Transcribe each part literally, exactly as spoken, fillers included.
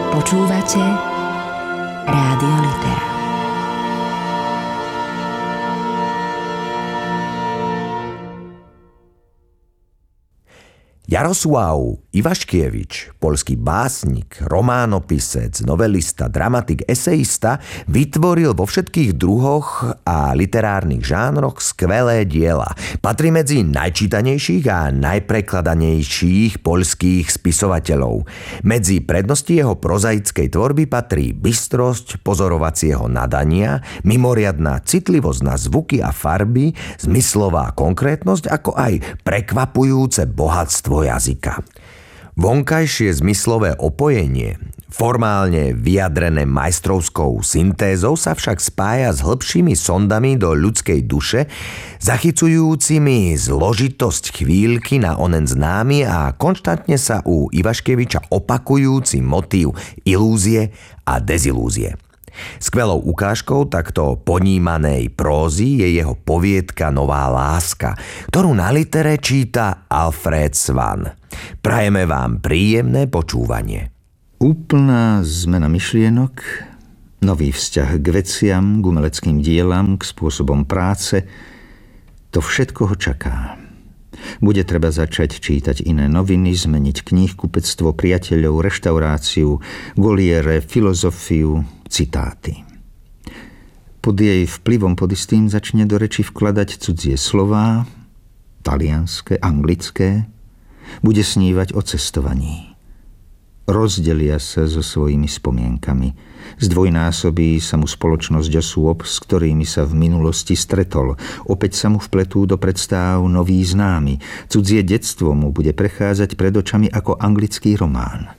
Počúvate Rádio Litera. Jarosław Iwaśkiewicz, poľský básnik, románopisec, novelista, dramatik, esejista, vytvoril vo všetkých druhoch a literárnych žánroch skvelé diela. Patrí medzi najčítanejších a najprekladanejších poľských spisovateľov. Medzi prednosti jeho prozaickej tvorby patrí bystrosť pozorovacieho nadania, mimoriadna citlivosť na zvuky a farby, zmyslová konkrétnosť, ako aj prekvapujúce bohatstvo jazyka. Vonkajšie zmyslové opojenie, formálne vyjadrené majstrovskou syntézou, sa však spája s hĺbšími sondami do ľudskej duše, zachycujúcimi zložitosť chvíľky na onen známy a konštantne sa u Iwaśkiewicza opakujúci motív ilúzie a dezilúzie. Skvelou ukážkou takto ponímanej prózy je jeho poviedka Nová láska, ktorú na litere číta Alfred Svan. Prajeme vám príjemné počúvanie. Úplná zmena myšlienok, nový vzťah k veciam, k umeleckým dielam, k spôsobom práce, to všetko ho čaká. Bude treba začať čítať iné noviny, zmeniť knihkupectvo, priateľov, reštauráciu, goliere, filozofiu, citáty. Pod jej vplyvom pod istým začne do reči vkladať cudzie slová, talianské, anglické, bude snívať o cestovaní. Rozdelia sa so svojimi spomienkami. Zdvojnásobí sa mu spoločnosť osôb, s ktorými sa v minulosti stretol. Opäť sa mu vpletú do predstáv noví známi. Cudzie detstvo mu bude prechádzať pred očami ako anglický román.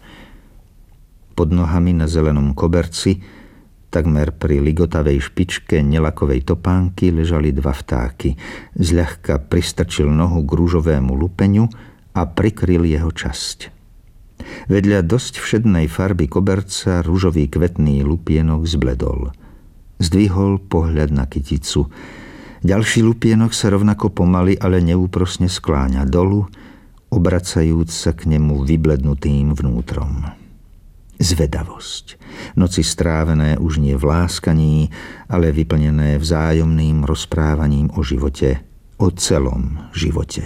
Pod nohami na zelenom koberci, takmer pri ligotavej špičke nelakovej topánky, ležali dva vtáky. Zľahka pristrčil nohu k rúžovému lupeniu a prikryl jeho časť. Vedľa dosť všednej farby koberca ružový kvetný lupienok zbledol. Zdvihol pohľad na kyticu. Ďalší lupienok sa rovnako pomaly, ale neúprosne skláňa dolu, obracajúc sa k nemu vyblednutým vnútrom. Zvedavosť. Noci strávené už nie v láskaní, ale vyplnené vzájomným rozprávaním o živote, o celom živote.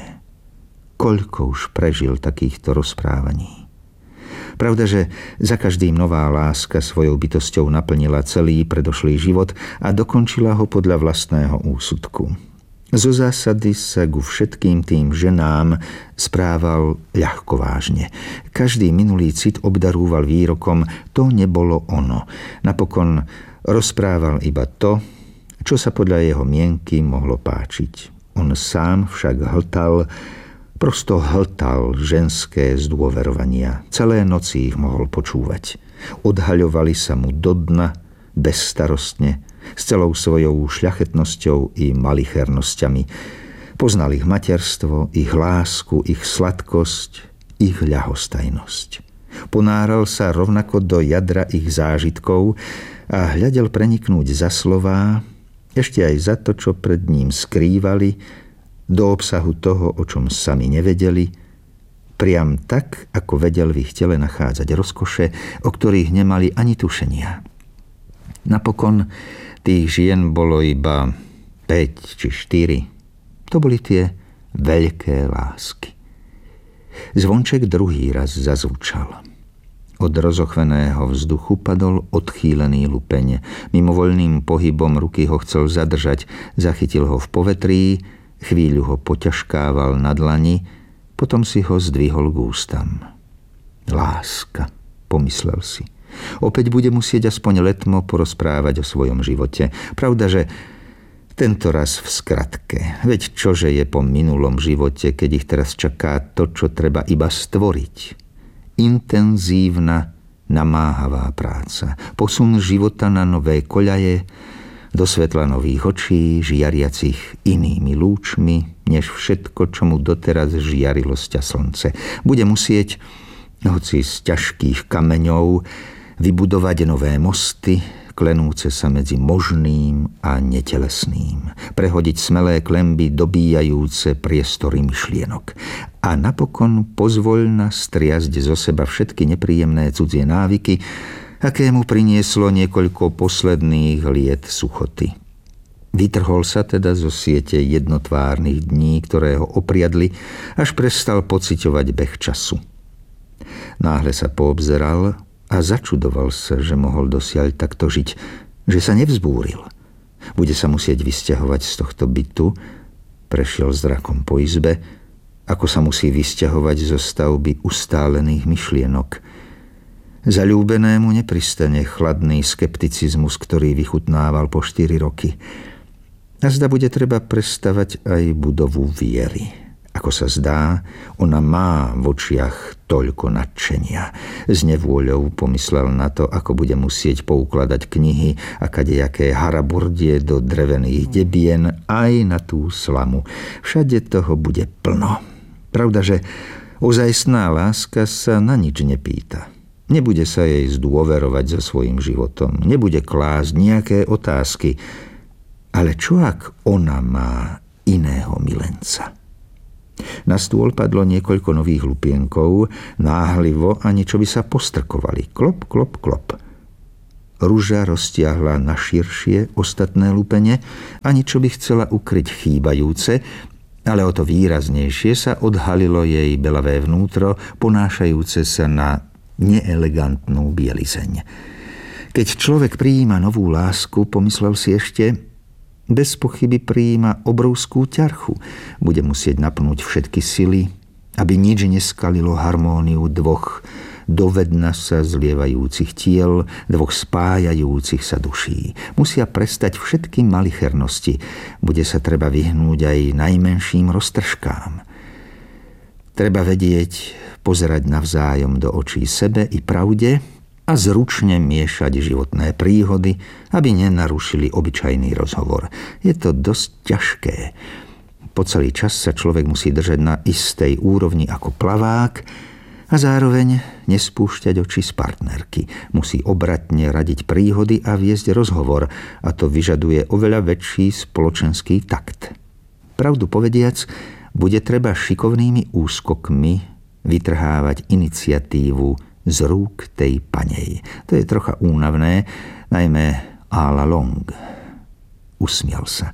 Koľko už prežil takýchto rozprávaní. Pravda, že za každým nová láska svojou bytosťou naplnila celý predošlý život a dokončila ho podľa vlastného úsudku. Zo zásady sa ku všetkým tým ženám správal ľahkovážne. Každý minulý cit obdarúval výrokom to nebolo ono. Napokon rozprával iba to, čo sa podľa jeho mienky mohlo páčiť. On sám však hltal, prosto hltal ženské zdôverovania. Celé noci ich mohol počúvať. Odhaľovali sa mu do dna, bezstarostne, s celou svojou šľachetnosťou i malichernosťami. Poznal ich materstvo, ich lásku, ich sladkosť, ich ľahostajnosť. Ponáral sa rovnako do jadra ich zážitkov a hľadel preniknúť za slová, ešte aj za to, čo pred ním skrývali, do obsahu toho, o čom sami nevedeli, priam tak, ako vedel v ich tele nachádzať rozkoše, o ktorých nemali ani tušenia. Napokon tých žien bolo iba päť či štyri. To boli tie veľké lásky. Zvonček druhý raz zazvučal. Od rozochveného vzduchu padol odchýlený lupeň. Mimovoľným pohybom ruky ho chcel zadržať, zachytil ho v povetrí, chvíľu ho poťažkával na dlani, potom si ho zdvihol k ústam. Láska, pomyslel si. Opäť bude musieť aspoň letmo porozprávať o svojom živote. Pravda, že tento raz v skratke. Veď čože je po minulom živote, keď ich teraz čaká to, čo treba iba stvoriť. Intenzívna, namáhavá práca. Posun života na nové koľaje, do svetla nových očí, žiariacich inými lúčmi, než všetko, čo mu doteraz žiarilo sťa slnce. Bude musieť, hoci z ťažkých kameňov, vybudovať nové mosty, klenúce sa medzi možným a netelesným, prehodiť smelé klemby dobíjajúce priestory myšlienok a napokon pozvoľna striasť zo seba všetky nepríjemné cudzie návyky, aké mu prinieslo niekoľko posledných liet suchoty. Vytrhol sa teda zo siete jednotvárnych dní, ktoré ho opriadli, až prestal pociťovať beh času. Náhle sa poobzeral a začudoval sa, že mohol dosiaľ takto žiť, že sa nevzbúril. Bude sa musieť vysťahovať z tohto bytu, prešiel zrakom po izbe, ako sa musí vysťahovať zo stavby ustálených myšlienok. Zaľúbenému nepristane chladný skepticizmus, ktorý vychutnával po štyri roky. A zda bude treba prestavať aj budovu viery. Ako sa zdá, ona má v očiach toľko nadšenia. S nevôľou pomyslel na to, ako bude musieť poukladať knihy a kadejaké haraburdie do drevených debien aj na tú slamu. Všade toho bude plno. Pravda, že ozajstná láska sa na nič nepýta. Nebude sa jej zdôverovať so svojím životom. Nebude klásť nejaké otázky. Ale čo ak ona má iného milenca? Na stôl padlo niekoľko nových lupienkov, náhlivo, ani čo by sa postrkovali. Klop, klop, klop. Ruža roztiahla na širšie ostatné lupene, ani čo by chcela ukryť chýbajúce, ale o to výraznejšie sa odhalilo jej belavé vnútro, ponášajúce sa na neelegantnú bielizeň. Keď človek prijíma novú lásku, pomyslel si ešte, bez pochyby prijíma obrovskú ťarchu. Bude musieť napnúť všetky sily, aby nič neskalilo harmóniu dvoch dovedna sa zlievajúcich tiel, dvoch spájajúcich sa duší. Musia prestať všetky malichernosti. Bude sa treba vyhnúť aj najmenším roztržkám. Treba vedieť pozerať navzájom do očí sebe i pravde a zručne miešať životné príhody, aby nenarušili obyčajný rozhovor. Je to dosť ťažké. Po celý čas sa človek musí držať na istej úrovni ako plavák a zároveň nespúšťať oči z partnerky. Musí obratne radiť príhody a viesť rozhovor, a to vyžaduje oveľa väčší spoločenský takt. Pravdu povediac, bude treba šikovnými úskokmi vytrhávať iniciatívu z rúk tej panej. To je trocha únavné, najmä à la longue. Usmial sa.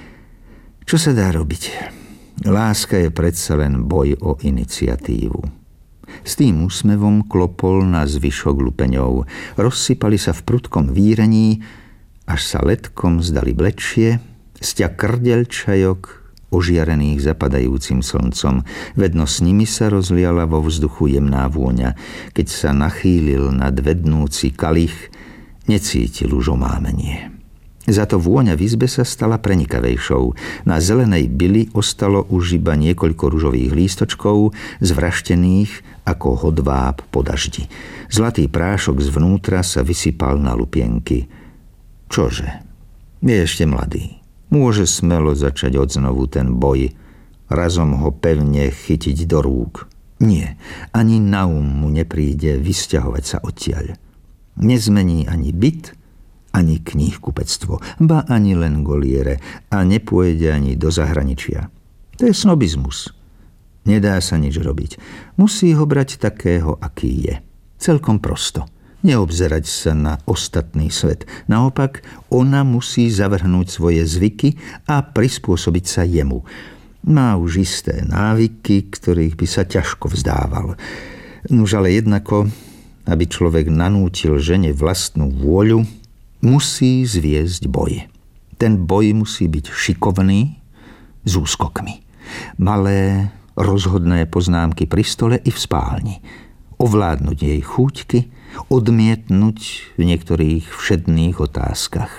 Čo sa dá robiť? Láska je predsa len boj o iniciatívu. S tým úsmevom klopol na zvyšok lupeňov. Rozsypali sa v prudkom vírení, až sa letkom zdali blečie, sťa krdelčajok ožiarených zapadajúcim slncom. Vedno s nimi sa rozliala vo vzduchu jemná vôňa. Keď sa nachýlil nad vednúci kalich, necítil už omámenie. Za to vôňa v izbe sa stala prenikavejšou. Na zelenej bili ostalo už iba niekoľko ružových lístočkov, zvraštených ako hodváb po daždi. Zlatý prášok zvnútra sa vysypal na lupienky. Čože? Je ešte mladý. Môže smelo začať odznovu ten boj, razom ho pevne chytiť do rúk. Nie, ani na um mu nepríde vysťahovať sa odtiaľ. Nezmení ani byt, ani knihkupectvo, ba ani len goliere a nepôjde ani do zahraničia. To je snobizmus. Nedá sa nič robiť. Musí ho brať takého, aký je. Celkom prosto. Neobzerať sa na ostatný svet. Naopak, ona musí zavrhnúť svoje zvyky a prispôsobiť sa jemu. Má už isté návyky, ktorých by sa ťažko vzdával. Nuž ale jednako, aby človek nanútil žene vlastnú vôľu, musí zviesť boj. Ten boj musí byť šikovný, s úskokmi. Malé, rozhodné poznámky pri stole i v spálni. Ovládnuť jej chúťky, odmietnúť v niektorých všedných otázkach.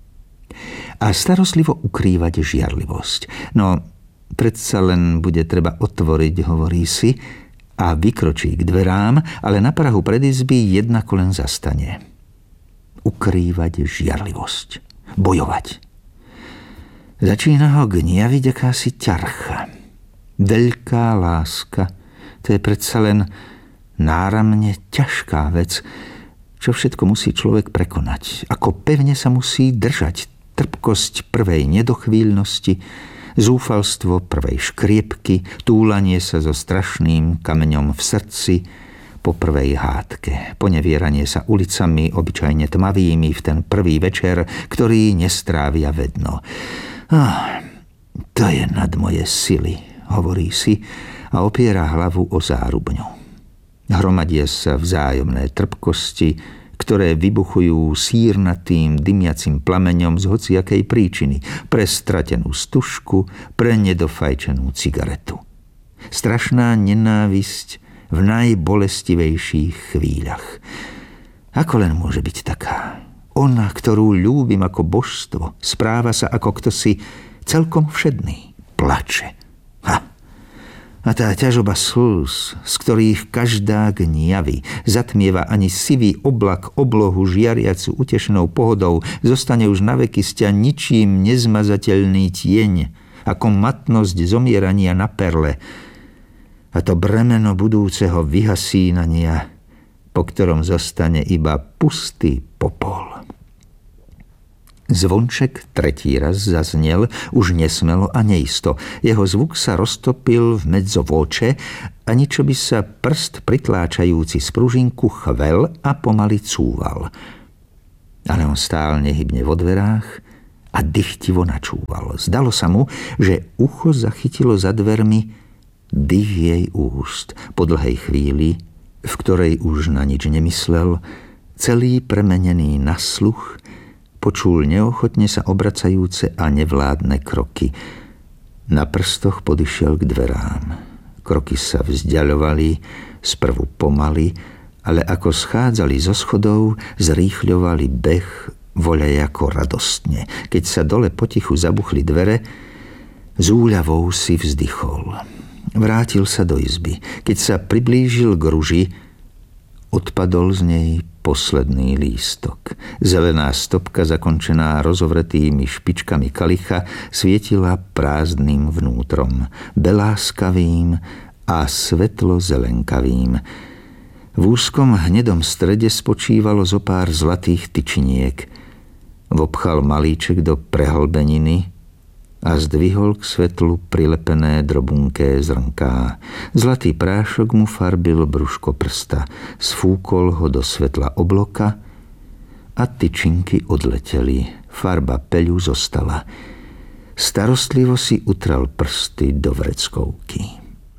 A starostlivo ukrývať žiarlivosť. No, predsa len bude treba otvoriť, hovorí si, a vykročí k dverám, ale na prahu predizby jednako len zastane. Ukrývať žiarlivosť. Bojovať. Začína ho gniaviť akási ťarcha. Veľká láska, to je predsa len náramne ťažká vec. čo všetko musí človek prekonať, ako pevne sa musí držať trpkosť prvej nedochvíľnosti, zúfalstvo prvej škriepky, túlanie sa so strašným kameňom v srdci po prvej hádke, ponevieranie sa ulicami obyčajne tmavými v ten prvý večer, ktorý nestrávia vedno. Ah, to je nad moje sily, hovorí si a opiera hlavu o zárubňu. Hromadia sa vzájomné trpkosti, ktoré vybuchujú sírnatým, dymiacim plameňom z hociakej príčiny, pre stratenú stužku, pre nedofajčenú cigaretu. Strašná nenávisť v najbolestivejších chvíľach. Ako len môže byť taká? Ona, ktorú ľúbim ako božstvo, správa sa ako ktosi celkom všedný, plače. Ha! A tá ťažoba slz, z ktorých každá gniavy, zatmieva ani sivý oblak oblohu žiariacu utešenou pohodou, zostane už naveky z ťa ničím nezmazateľný tieň, ako matnosť zomierania na perle. A to bremeno budúceho vyhasínania, po ktorom zostane iba pustý popol. Zvonček tretí raz zaznel, už nesmelo a neisto. Jeho zvuk sa roztopil v medzovôče, ani čo by sa prst pritláčajúci z pružinku chvel a pomaly cúval. Ale on stál nehybne vo dverách a dychtivo načúval. Zdalo sa mu, že ucho zachytilo za dvermi dých jej úst. Po dlhej chvíli, v ktorej už na nič nemyslel, celý premenený na sluch, počul neochotne sa obracajúce a nevládne kroky. Na prstoch podišiel k dverám. Kroky sa vzdiaľovali, sprvu pomaly, ale ako schádzali zo schodov, zrýchľovali beh voľajako radostne. Keď sa dole potichu zabuchli dvere, s úľavou si vzdychol. Vrátil sa do izby. Keď sa priblížil k ruži, odpadol z nej posledný lístok. Zelená stopka, zakončená rozovretými špičkami kalicha, svietila prázdnym vnútrom, beláskavým a svetlo zelenkavým. V úzkom hnedom strede spočívalo zo pár zlatých tyčiniek. Vopchal malíček do prehlbeniny a zdvihol k svetlu prilepené drobunké zrnká. Zlatý prášok mu farbil brúško prsta, sfúkol ho do svetla obloka a tyčinky odleteli. Farba peľu zostala. Starostlivo si utral prsty do vreckovky.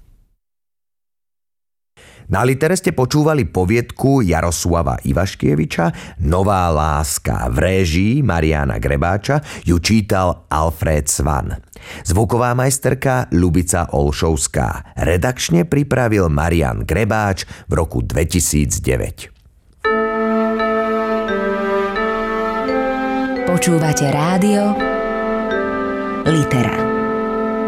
Na Litere ste počúvali poviedku Jaroslava Ivaškieviča Nová láska. V réžii Mariána Grebáča ju čítal Alfred Svan. Zvuková majsterka Ľubica Olšovská. Redakčne pripravil Marián Grebáč v roku dvetisícdeväť. Počúvate rádio Litera.